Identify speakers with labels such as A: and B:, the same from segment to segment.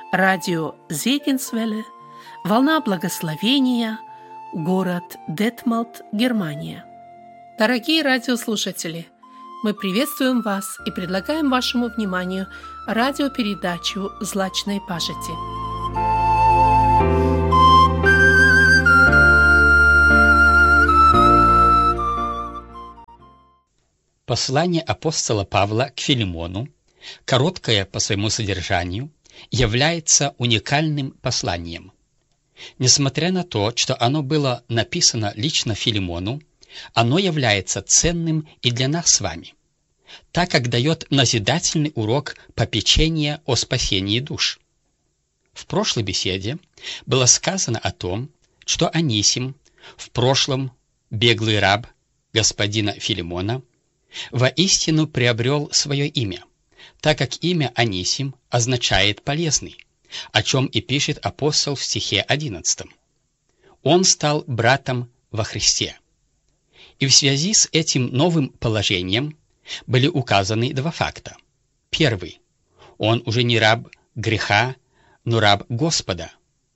A: Радио Зегенсвелле, волна благословения, город Детмалт, Германия. Дорогие радиослушатели, мы приветствуем вас и предлагаем вашему вниманию радиопередачу «Злачной пажити».
B: Послание апостола Павла к Филимону, короткое по своему содержанию, является уникальным посланием. Несмотря на то, что оно было написано лично Филимону, оно является ценным и для нас с вами, так как дает назидательный урок попечения о спасении душ. В прошлой беседе было сказано о том, что Анисим, в прошлом беглый раб господина Филимона, воистину приобрел свое имя, так как имя Анисим означает «полезный», о чем и пишет апостол в стихе 11. Он стал братом во Христе. И в связи с этим новым положением были указаны два факта. Первый. Он уже не раб греха, но раб Господа,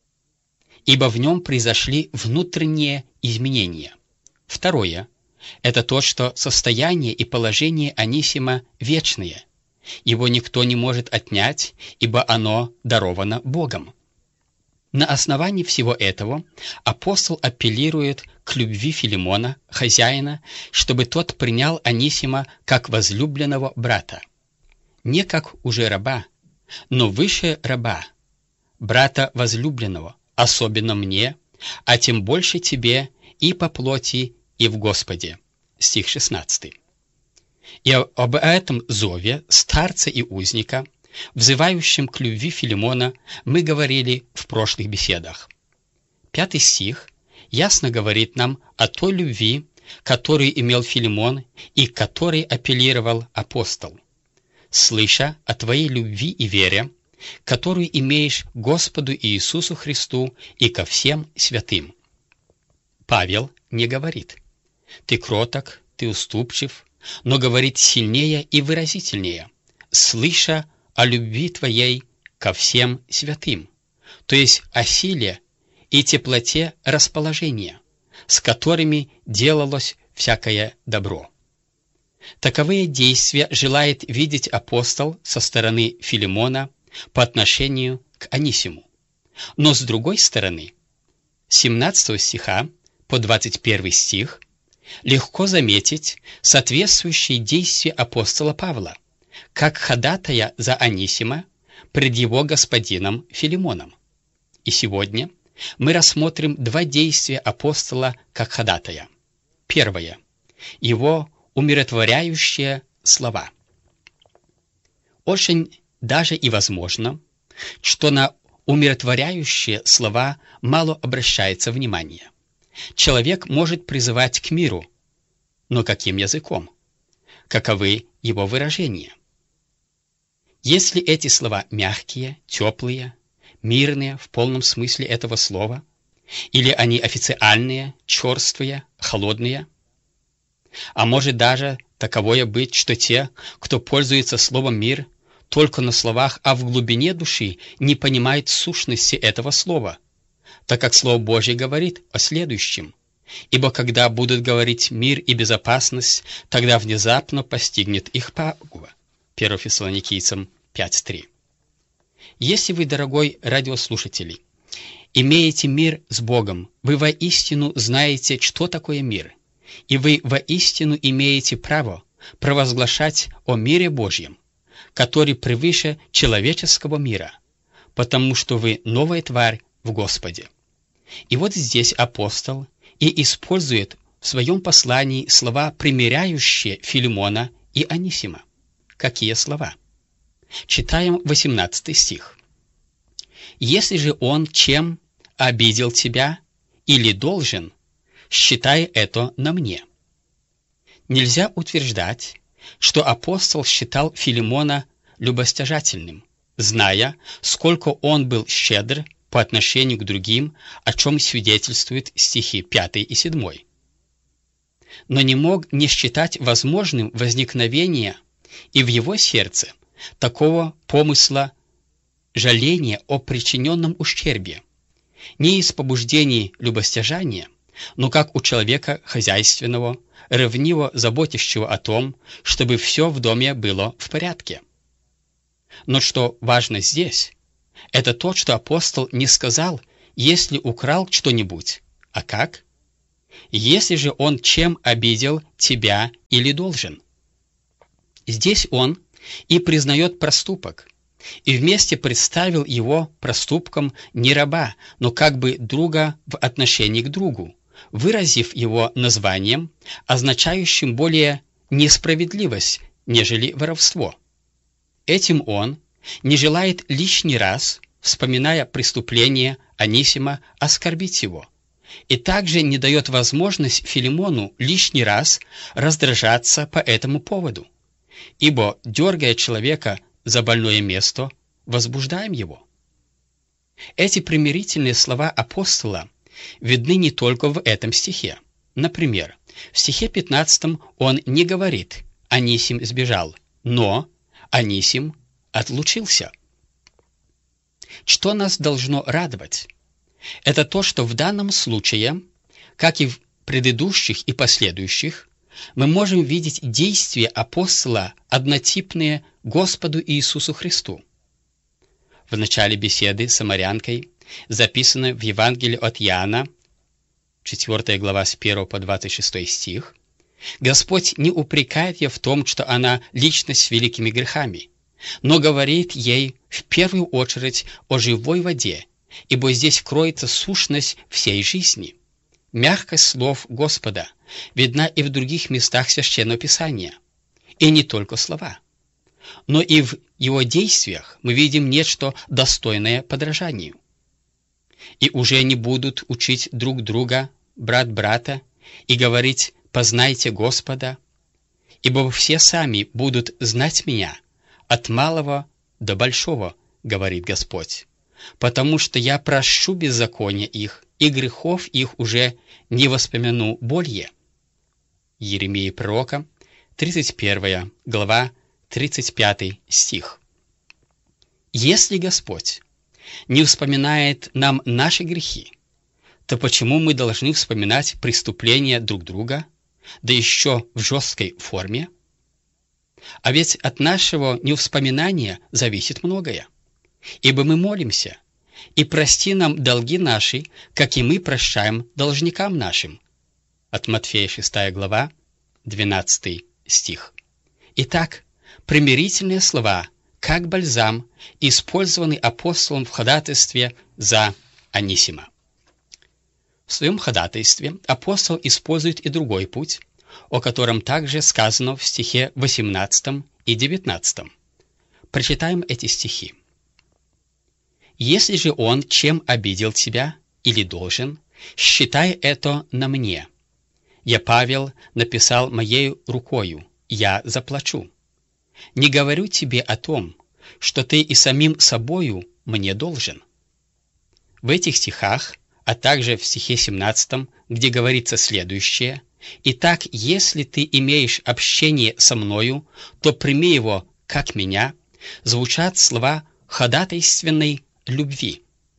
B: ибо в нем произошли внутренние изменения. Второе. Это то, что состояние и положение Анисима вечное. Его никто не может отнять, ибо оно даровано Богом. На основании всего этого апостол апеллирует к любви Филимона, хозяина, чтобы тот принял Анисима как возлюбленного брата. Не как уже раба, но выше раба, брата возлюбленного, особенно мне, а тем больше тебе и по плоти, и в Господе. Стих 16. И об этом зове старца и узника, взывающем к любви Филимона, мы говорили в прошлых беседах. 5 стих ясно говорит нам о той любви, которую имел Филимон и к которой апеллировал апостол. «Слыша о твоей любви и вере, которую имеешь к Господу Иисусу Христу и ко всем святым». Павел не говорит: «Ты кроток, ты уступчив», но говорит сильнее и выразительнее: «слыша о любви твоей ко всем святым», то есть о силе и теплоте расположения, с которыми делалось всякое добро. Таковые действия желает видеть апостол со стороны Филимона по отношению к Анисиму. Но с другой стороны, с 17 стиха по 21 стих, легко заметить соответствующие действия апостола Павла, как ходатая за Анисима пред его господином Филимоном. И сегодня мы рассмотрим два действия апостола как ходатая. Первое. Его умиротворяющие слова. Очень даже и возможно, что на умиротворяющие слова мало обращается внимание. Человек может призывать к миру, но каким языком? Каковы его выражения? Если эти слова мягкие, теплые, мирные в полном смысле этого слова, или они официальные, черствые, холодные? А может даже таковое быть, что те, кто пользуется словом «мир», только на словах, а в глубине души не понимают сущности этого слова, так как Слово Божье говорит о следующем: «Ибо когда будут говорить мир и безопасность, тогда внезапно постигнет их пагуба». 1 Фессалоникийцам 5:3. Если вы, дорогой радиослушатель, имеете мир с Богом, вы воистину знаете, что такое мир, и вы воистину имеете право провозглашать о мире Божьем, который превыше человеческого мира, потому что вы новая тварь в Господе. И вот здесь апостол и использует в своем послании слова, примиряющие Филимона и Анисима. Какие слова? Читаем 18 стих. «Если же он чем обидел тебя или должен, считай это на мне». Нельзя утверждать, что апостол считал Филимона любостяжательным, зная, сколько он был щедр по отношению к другим, о чем свидетельствуют стихи 5 и 7. Но не мог не считать возможным возникновение и в его сердце такого помысла жаление о причиненном ущербе, не из побуждений любостяжания, но как у человека хозяйственного, ревниво заботящего о том, чтобы все в доме было в порядке. Но что важно здесь, это то, что апостол не сказал, если украл что-нибудь, а как? Если же он чем обидел тебя или должен. Здесь он и признает проступок, и вместе представил его проступком не раба, но как бы друга в отношении к другу, выразив его названием, означающим более несправедливость, нежели воровство. Этим он не желает лишний раз, вспоминая преступление Онисима, оскорбить его, и также не дает возможность Филимону лишний раз раздражаться по этому поводу, ибо, дергая человека за больное место, возбуждаем его. Эти примирительные слова апостола видны не только в этом стихе. Например, в стихе 15 он не говорит «Онисим сбежал», но «Онисим отлучился». Что нас должно радовать? Это то, что в данном случае, как и в предыдущих и последующих, мы можем видеть действия апостола, однотипные Господу Иисусу Христу. В начале беседы с самарянкой, записанной в Евангелии от Иоанна, 4 глава с 1 по 26 стих, Господь не упрекает ее в том, что она личность с великими грехами, но говорит ей в первую очередь о живой воде, ибо здесь кроется сущность всей жизни. Мягкость слов Господа видна и в других местах Священного Писания, и не только слова, но и в его действиях мы видим нечто достойное подражанию. И уже не будут учить друг друга, брат брата, и говорить «познайте Господа», ибо все сами будут знать меня, от малого до большого, говорит Господь, потому что я прощу беззакония их, и грехов их уже не воспомяну более. Иеремии пророка, 31 глава, 35 стих. Если Господь не вспоминает нам наши грехи, то почему мы должны вспоминать преступления друг друга, да еще в жесткой форме? А ведь от нашего невспоминания зависит многое. Ибо мы молимся, и прости нам долги наши, как и мы прощаем должникам нашим. От Матфея 6 глава, 12 стих. Итак, примирительные слова, как бальзам, использованы апостолом в ходатайстве за Онисима. В своем ходатайстве апостол использует и другой путь, о котором также сказано в стихе 18 и 19. Прочитаем эти стихи. «Если же он чем обидел тебя или должен, считай это на мне. Я, Павел, написал моею рукою, я заплачу. Не говорю тебе о том, что ты и самим собою мне должен». В этих стихах, а также в стихе 17, где говорится следующее: «Итак, если ты имеешь общение со мною, то прими его, как меня», звучат слова ходатайственной любви.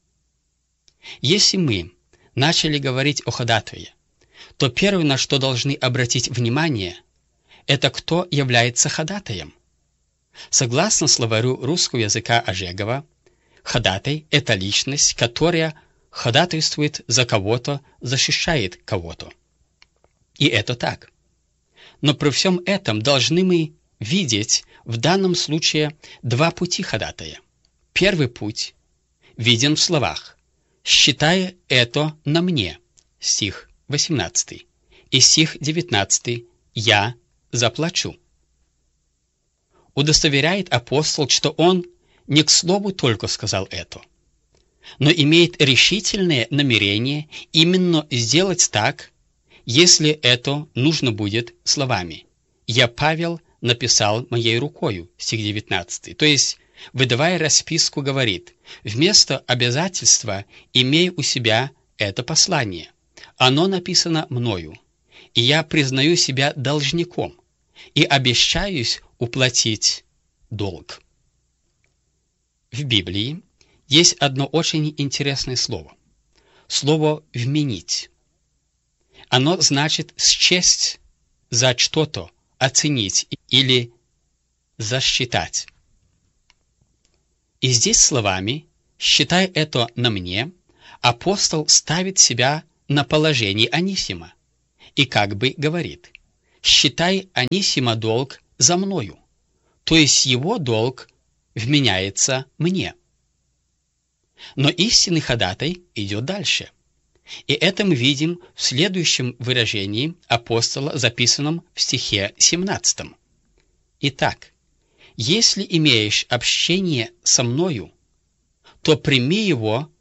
B: Если мы начали говорить о ходатае, то первое, на что должны обратить внимание, это кто является ходатаем. Согласно словарю русского языка Ожегова, ходатай – это личность, которая ходатайствует за кого-то, защищает кого-то. И это так. Но при всем этом должны мы видеть в данном случае два пути ходатая. Первый путь виден в словах «считай это на мне», стих 18, и стих 19 «я заплачу». Удостоверяет апостол, что он не к слову только сказал это, но имеет решительное намерение именно сделать так, если это нужно будет словами. «Я, Павел, написал моей рукою», стих 19. То есть, выдавая расписку, говорит: вместо обязательства имей у себя это послание. Оно написано мною, и я признаю себя должником и обещаюсь уплатить долг. В Библии есть одно очень интересное слово. Слово «вменить». Оно значит счесть за что-то, оценить или засчитать. И здесь словами «считай это на мне» апостол ставит себя на положении Анисима и как бы говорит: «Считай Анисима долг за мною», то есть его долг вменяется мне. Но истинный ходатай идет дальше. И это мы видим в следующем выражении апостола, записанном в стихе 17. «Итак, если имеешь общение со мною, то прими его